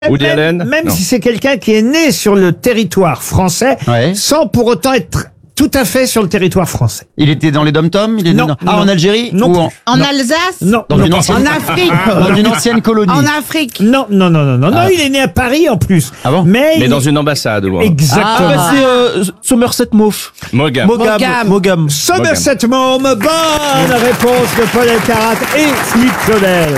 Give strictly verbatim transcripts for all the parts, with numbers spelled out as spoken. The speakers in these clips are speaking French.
Woody Allen. Même, même Non. si c'est quelqu'un qui est né sur le territoire français, Ouais. sans pour autant être tout à fait sur le territoire français. Il était dans les dom-toms il est Non, dans... Ah, non. en Algérie Non ou plus. en... En Non. Alsace? Non, Dans non, une pas- ancienne... En Afrique? dans une ancienne colonie. En Afrique? non, non, non, non, non, non, Ah. il est né à Paris en plus. Ah bon Mais, Mais il- dans une ambassade. ou un- Exactement. Ah, bah, c'est euh, Somerset Mauve. Mogam. Mogam. Mogam. Mogam. Somerset Maugham, bonne réponse de Paul Elkarat et Philippe Claudel.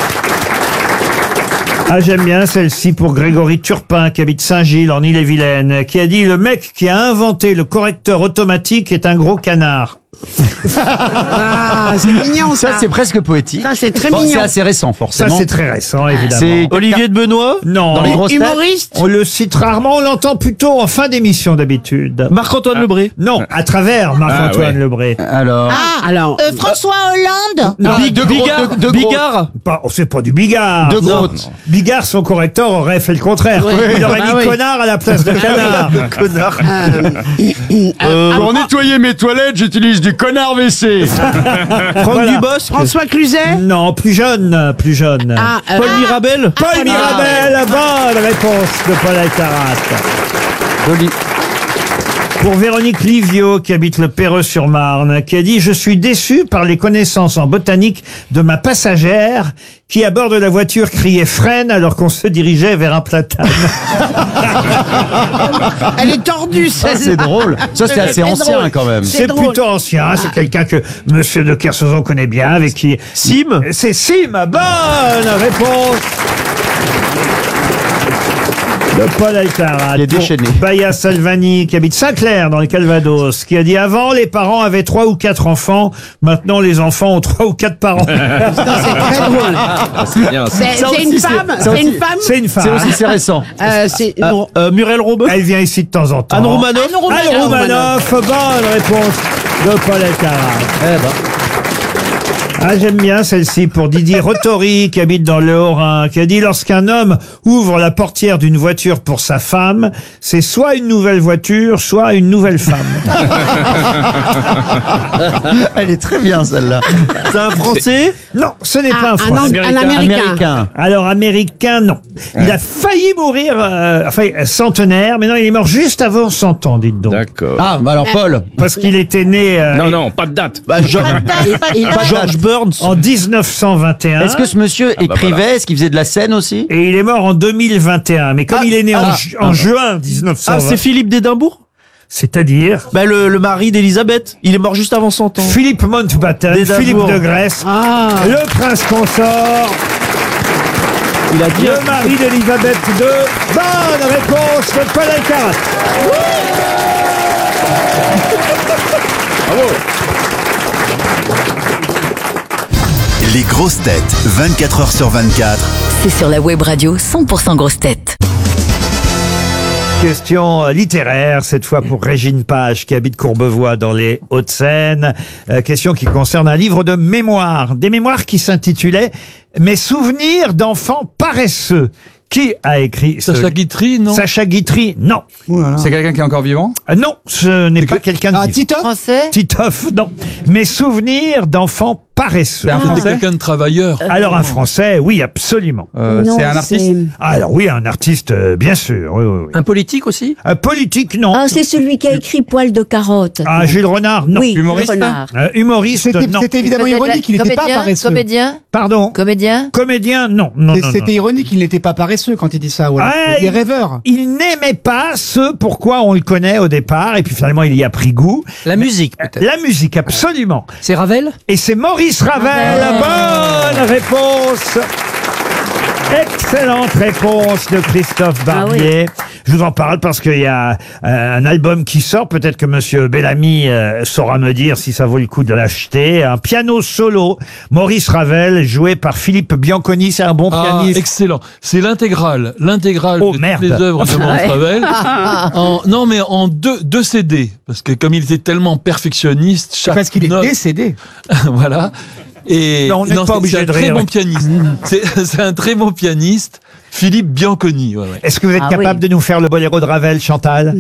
Ah, j'aime bien celle-ci pour Grégory Turpin, qui habite Saint-Gilles, en Ille-et-Vilaine, qui a dit « Le mec qui a inventé le correcteur automatique est un gros canard. Ah, c'est mignon ça. Ça, c'est presque poétique. Ça, c'est très Bon, mignon. c'est assez récent, » Ça, forcément. c'est très récent, évidemment. C'est Olivier de Benoît. Non, dans les grosses têtes. Humoriste? on le cite rarement, on l'entend plutôt en fin d'émission d'habitude. Marc-Antoine Lebré. Non, à travers Marc-Antoine Ah, ouais. Lebré. Alors... Ah, alors. Euh, François Hollande. Non, Big- de gros- Bigard. de- de gros- Bigard. pas, oh, c'est pas du Bigard. De Non. Grotte. Bigard, son correcteur, aurait fait le contraire. Il aurait Ah mis oui. connard à la place de canard. Connard. Euh, Pour nettoyer mes toilettes, j'utilise du connard W C. Franck Voilà. Dubosc. François Cluzet? Non, plus jeune, plus jeune. Ah, euh, Paul Mirabel. Paul Paul Mirabel, bonne réponse de Paul Alcarat. Joli. Pour Véronique Livio, qui habite le Perreux-sur-Marne, qui a dit « Je suis déçu par les connaissances en botanique de ma passagère qui, à bord de la voiture, criait freine alors qu'on se dirigeait vers un platane. elle est tordue, Ça, celle-là. c'est drôle. Ça, c'est assez C'est ancien, drôle. quand même. » C'est C'est drôle. plutôt ancien, c'est quelqu'un que Monsieur de Kersauzon connaît bien, avec qui... Sim. C'est Sim, bonne réponse de Paul Alcarat. Il est Pour déchaîné. Baya Salvani, qui habite Saint-Clair, dans le Calvados, qui a dit « Avant, les parents avaient trois ou quatre enfants. Maintenant, les enfants ont trois ou quatre parents. Non, c'est très drôle. Ah, c'est bien. ça. C'est Ça c'est aussi, une c'est- femme? ça C'est aussi- une femme? » C'est une femme. C'est aussi, c'est récent. Euh, c'est, Ah, non. euh, Muriel Robeux. Elle vient ici de temps en temps. Anne Romanoff. Anne Romanoff. Anne Romanoff, bonne réponse de Paul Alcarat. Eh ben. Ah, j'aime bien celle-ci pour Didier Rotori, qui habite dans le Haut-Rhin, qui a dit « Lorsqu'un homme ouvre la portière d'une voiture pour sa femme, c'est soit une nouvelle voiture, soit une nouvelle femme. Elle est très bien, celle-là. C'est un Français. » Non, ce n'est Ah, pas un un, Français. Ang- un Américain. Américain. Alors, américain, non. Il a failli mourir, euh, enfin, centenaire, mais non, il est mort juste avant cent ans, dites donc. D'accord. Ah, bah alors, Paul. Parce qu'il était né euh, Non, non, pas de date. Bah, George, George Burns. en dix-neuf cent vingt et un. Est-ce que ce monsieur écrivait? Est-ce qu'il faisait de la scène aussi? Et il est mort en deux mille vingt et un. Mais comme Ah, il est né en, ah, ju- en juin dix-neuf cent vingt, Ah, c'est Philippe d'Édimbourg. c'est-à-dire Bah, le, le mari d'Elisabeth. Il est mort juste avant cent ans. Philippe Mountbatten, D'Édimbourg. Philippe de Grèce, Ah. le prince consort, Il a dit. le mari d'Elisabeth deux. Bonne réponse de Paul Alcarat. Les grosses têtes, vingt-quatre heures sur vingt-quatre. C'est sur la web radio cent pour cent grosses têtes. Question euh, littéraire, cette fois pour Régine Page, qui habite Courbevoie dans les Hauts-de-Seine. Euh, question qui concerne un livre de mémoires. Des mémoires qui s'intitulaient « Mes souvenirs d'enfants paresseux ». Qui a écrit ce Sacha Guitry, non. Sacha Guitry, non. C'est quelqu'un qui est encore vivant? Euh, non, ce n'est pas quelqu'un de Ah, vivant. Tito? Français. Titoff, non. Mes souvenirs d'enfants paresseux. C'est un C'était français? quelqu'un de travailleur. Alors un Français, oui, absolument. Euh, Non, c'est un artiste? Alors oui, un artiste, euh, bien sûr. Oui, oui, oui. Un politique aussi. Un politique, non. Ah, c'est celui qui a écrit Poil de carotte. Ah, Gilles Renard, non. Oui, Humoriste? Renard. Euh, humoriste, C'était non. c'était évidemment ironique, il n'était pas Comédien, paresseux. Comédien, Pardon. comédien. Comédien, non. non, non, non. C'était ironique, il n'était pas paresseux quand il dit ça. Voilà. Ah, il est il- rêveur. Il n'aimait pas ce pourquoi on le connaît au départ, et puis finalement il y a pris goût. La musique, peut-être. La musique, absolument. C'est Ravel. Et c'est Maurice Ravel. Bonne réponse. Excellente réponse de Christophe Barbier. Je vous en parle parce qu'il y a euh, un album qui sort. Peut-être que Monsieur Bellamy euh, saura me dire si ça vaut le coup de l'acheter. Un piano solo, Maurice Ravel, joué par Philippe Bianconi. C'est un bon Ah, pianiste. excellent. C'est l'intégrale, l'intégrale Oh, de merde. toutes les œuvres de Maurice Ravel. En- non, mais en deux, deux C D. Parce que comme il était tellement perfectionniste, chaque Parce qu'il est note, décédé. voilà. Et Non, on n'est pas c'est- obligé c'est un de très rire. bon pianiste. C'est c'est un très bon pianiste, Philippe Bianconi. Ouais, ouais. Est-ce que vous êtes Ah capable oui. de nous faire le boléro de Ravel, Chantal?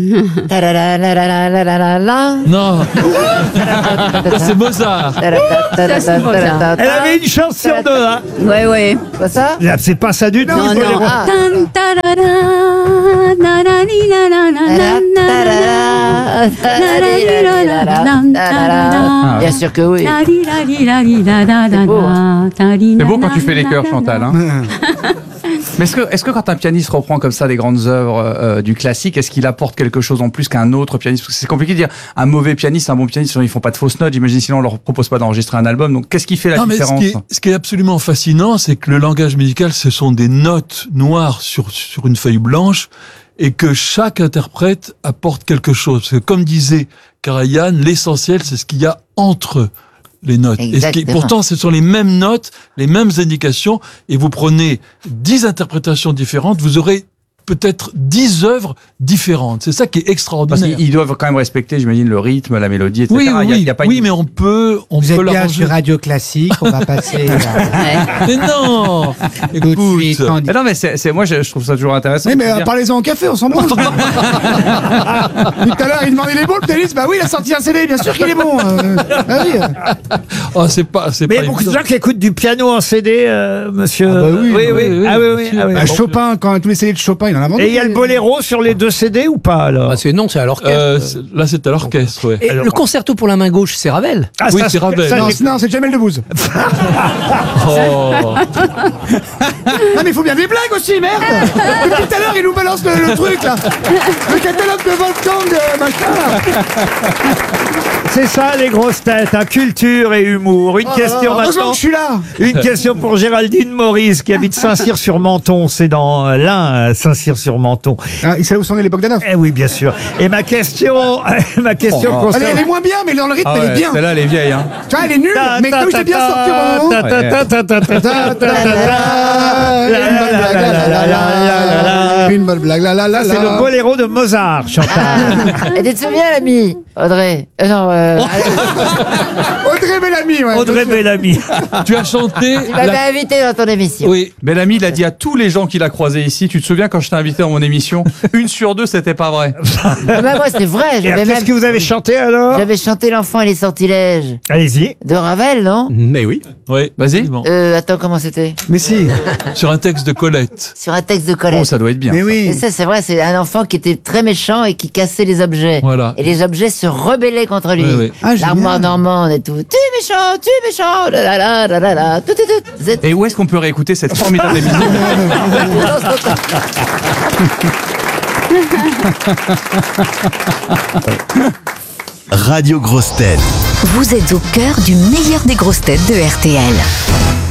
Non, ça, c'est Mozart. Ça, c'est Mozart. Elle avait une chance sur deux, hein. Ouais, ouais. Pas ça? Là, c'est pas ça du tout, Non, le boléro. non. Ah. Tan, tarara, nanani, nanana, nanana, nanani, nanana, Bien sûr que oui. C'est beau, hein. C'est beau quand tu fais les chœurs, Chantal. Hein. Mais est-ce que, est-ce que quand un pianiste reprend comme ça des grandes œuvres euh, du classique, est-ce qu'il apporte quelque chose en plus qu'un autre pianiste? Parce que c'est compliqué de dire un mauvais pianiste, un bon pianiste, ils font pas de fausses notes, j'imagine, sinon on leur propose pas d'enregistrer un album. Donc qu'est-ce qui fait la Non, mais ce différence? qui, est, ce qui est absolument fascinant, c'est que le langage musical, ce sont des notes noires sur, sur une feuille blanche et que chaque interprète apporte quelque chose. Parce que comme disait Karajan, l'essentiel, c'est ce qu'il y a entre les notes. Et ce qui, Exactement. pourtant, ce sont les mêmes notes, les mêmes indications, et vous prenez dix interprétations différentes, vous aurez peut-être dix œuvres différentes. C'est ça qui est Parce extraordinaire. qu'ils doivent quand même respecter, j'imagine, le rythme, la mélodie, et cetera. Oui, Il y a- oui, il y a pas oui, une- mais on peut, on Vous peut êtes bien l'arranger. sur Radio Classique, on va passer à- Mais non, tout de écoute. suite. Candy. Mais non, mais c'est, c'est, moi, je, je trouve ça toujours intéressant. Oui, mais de euh, dire- parlez-en au café, on s'en branle. Tout à l'heure, il demandait les bons, le pianiste. Bah oui, il a sorti un C D, bien sûr qu'il est bon. euh. Ah oui. Oh, c'est pas, c'est Mais il y pas a beaucoup de évident. gens qui écoutent du piano en C D, euh, monsieur. Ah bah oui, oui, bah oui. oui, Ah oui, bien oui. sûr. Ah oui. Bah, Chopin, quand tous les C D de Chopin, il en a vendu. Et il y a le boléro sur les deux C D ou pas alors? Ah, c'est non, c'est à l'orchestre. Euh, c'est- là, c'est à l'orchestre, ouais. Et alors- le concerto pour la main gauche, c'est Ravel. Ah, oui, ça, c'est Ravel. ça, Non, j'ai- c'est- non, c'est Jamel Debbouze. Oh. Non, mais il faut bien des blagues aussi, merde. Depuis tout à l'heure, il nous balance le, le truc, là. Le catalogue de Wolfgang, euh, machin, là. c'est ça les grosses têtes, hein, culture et humour. Une question Heureusement maintenant. que je suis là. Une question pour Géraldine Maurice qui habite Saint-Cyr-sur-Menton. C'est dans euh, l'Ain, euh, Saint-Cyr-sur-Menton. Ah, il sait où sont nés les Bogdanov. Eh oui, bien sûr. Et ma question, ma question Oh, Elle, concerne. elle est moins bien, mais dans le rythme, Ah elle est ouais, bien. celle-là, elle est vieille, hein. Tu vois, elle est nulle, mais comme je t'ai bien sorti au bon moment. Ta- ta- ta- ta- ta- ta- ta- ta- ta- Une bonne blague, la la la C'est le boléro de Mozart, Chantal. Et tu te souviens, l'ami Audrey euh, Non, euh, Audrey Bellamy, ouais. Audrey Bellamy. Tu as chanté. tu m'avais la- invité dans ton émission. Oui. Bellamy, il a dit à tous les gens qu'il a croisés ici, tu te souviens quand je t'ai invité dans mon émission, une sur deux, c'était pas vrai. Ah bah moi, c'est vrai. Et J'avais alors, Qu'est-ce même... que vous avez chanté alors? J'avais chanté L'enfant et les sortilèges Allez-y. de Ravel, non Mais oui. Oui. Vas-y. effectivement. euh, Attends, comment c'était Mais si. Sur un texte de Colette. Sur un texte de Oh, Colette. ça doit être bien. Mais Et oui. ça, c'est vrai, c'est un enfant qui était très méchant et qui cassait les objets. Voilà. Et les objets se rebellaient contre lui. Oui, oui. Ah, génial. L'armoire normande et tout. Tu es méchant, tu es méchant, la la la la la la, tout, tout, tout. C'est- Et où est-ce qu'on peut réécouter cette formidable émission? Radio Grosse Tête. Vous êtes au cœur du meilleur des grosses têtes de R T L.